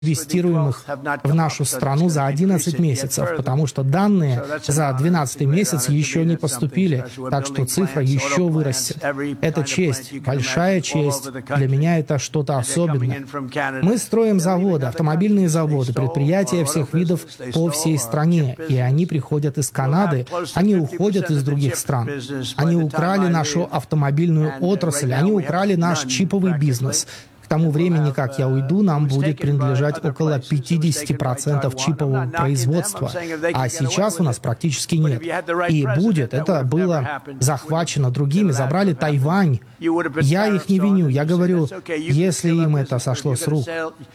инвестируемых в нашу страну за 11 месяцев, потому что данные за 12 месяц еще не поступили, так что цифра еще вырастет. Это честь, большая честь. Для меня это что-то особенное. Мы строим заводы, автомобильные заводы, предприятия всех видов по всей стране, и они приходят из Канады, они уходят из других стран. Они украли нашу автомобильную отрасль, они украли наш чиповый бизнес. К тому времени, как я уйду, нам будет принадлежать около 50% чипового производства, а сейчас у нас практически нет. И будет, это было захвачено другими, забрали Тайвань. Я их не виню, я говорю, если им это сошло с рук.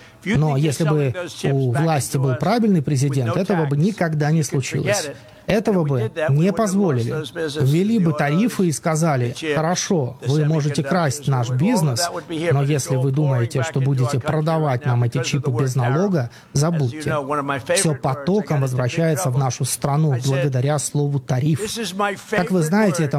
Но если бы у власти был правильный президент, этого бы никогда не случилось. Этого бы не позволили. Ввели бы тарифы и сказали: хорошо, вы можете красть наш бизнес, но если вы думаете, что будете продавать нам эти чипы без налога, забудьте. Все потоком возвращается в нашу страну благодаря слову «тариф». Как вы знаете, это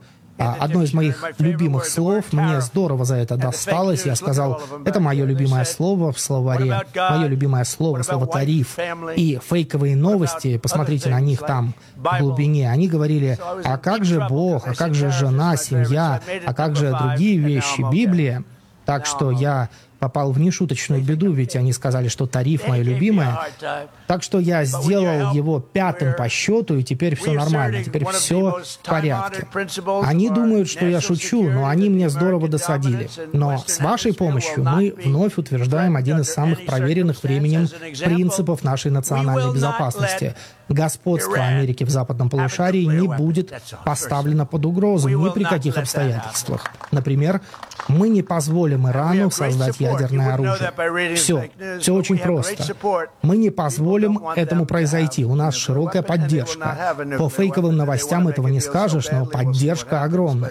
одно из моих любимых слов. Мне здорово за это досталось. Я сказал, это мое любимое слово в словаре. Мое любимое слово «тариф». И фейковые новости, посмотрите на них там в глубине, они говорили: а как же Бог, а как же жена, семья, а как же другие вещи, Библия. Так что я попал в нешуточную беду, ведь они сказали, что тариф мое любимое. Так что я сделал его 5-м по счету, и теперь все нормально, теперь все в порядке. Они думают, что я шучу, но они мне здорово досадили. Но с вашей помощью мы вновь утверждаем один из самых проверенных временем принципов нашей национальной безопасности. Господство Америки в западном полушарии не будет поставлено под угрозу ни при каких обстоятельствах. Например, мы не позволим Ирану создать ядерное оружие. Все очень просто. Мы не позволим этому произойти. У нас широкая поддержка. По фейковым новостям этого не скажешь, но поддержка огромная.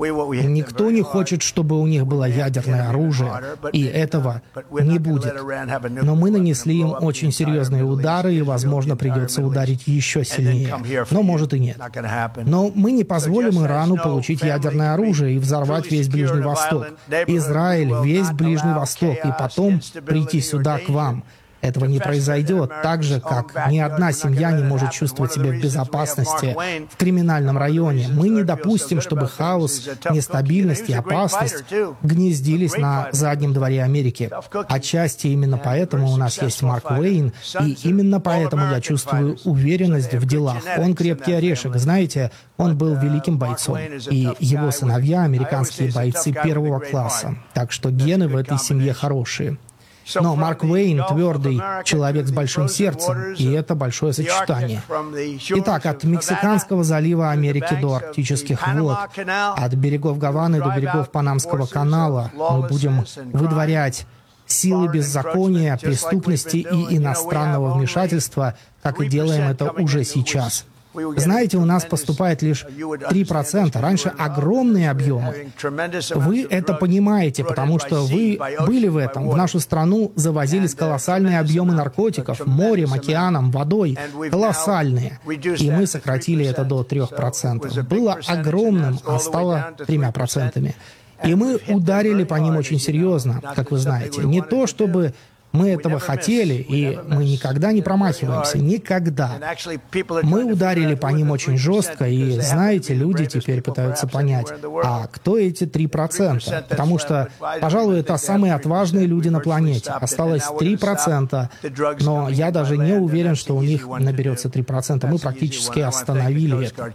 Никто не хочет, чтобы у них было ядерное оружие, и этого не будет. Но мы нанесли им очень серьезные удары, и, возможно, придется ударить еще сильнее. Но, может, и нет. Но мы не позволим Ирану получить ядерное оружие и взорвать весь Ближний Восток. Израиль, весь Ближний Восток, и потом прийти сюда к вам. Этого не произойдет, так же, как ни одна семья не может чувствовать себя в безопасности в криминальном районе. Мы не допустим, чтобы хаос, нестабильность и опасность гнездились на заднем дворе Америки. Отчасти именно поэтому у нас есть Марк Уэйн, и именно поэтому я чувствую уверенность в делах. Он крепкий орешек, знаете, он был великим бойцом, и его сыновья — американские бойцы первого класса. Так что гены в этой семье хорошие. Но Марк Уэйн — твердый человек с большим сердцем, и это большое сочетание. Итак, от Мексиканского залива Америки до Арктических вод, от берегов Гаваны до берегов Панамского канала мы будем выдворять силы беззакония, преступности и иностранного вмешательства, как и делаем это уже сейчас. Знаете, у нас поступает лишь 3%. Раньше огромные объемы. Вы это понимаете, потому что вы были в этом. В нашу страну завозились колоссальные объемы наркотиков морем, океаном, водой. Колоссальные. И мы сократили это до 3%. Было огромным, а стало 3%. И мы ударили по ним очень серьезно, как вы знаете. Не то, чтобы мы этого хотели, и мы никогда не промахиваемся. Никогда. Мы ударили по ним очень жестко, и, знаете, люди теперь пытаются понять, а кто эти 3%? Потому что, пожалуй, это самые отважные люди на планете. Осталось 3%, но я даже не уверен, что у них наберется 3%. Мы практически остановили это.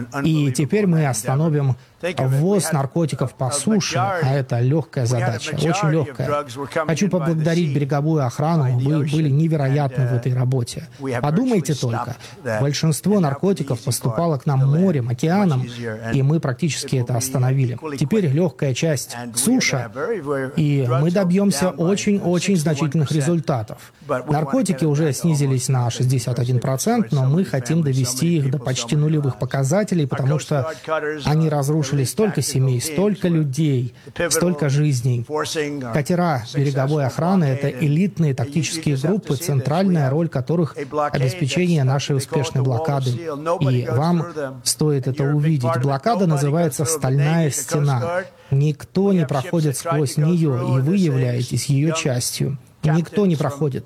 И теперь мы остановим ввоз наркотиков по суше, а это легкая задача, очень легкая. Хочу поблагодарить береговую охрану, вы были невероятны в этой работе. Подумайте только, большинство наркотиков поступало к нам морем, океаном, и мы практически это остановили. Теперь легкая часть — суша, и мы добьемся очень-очень значительных результатов. Наркотики уже снизились на 61%, но мы хотим довести их до почти нулевых показателей, потому что они разрушили столько семей, столько людей, столько жизней. Катера береговой охраны — это элитные тактические группы, центральная роль которых — обеспечение нашей успешной блокады. И вам стоит это увидеть. Блокада называется «Стальная стена». Никто не проходит сквозь нее, и вы являетесь ее частью. И никто не проходит.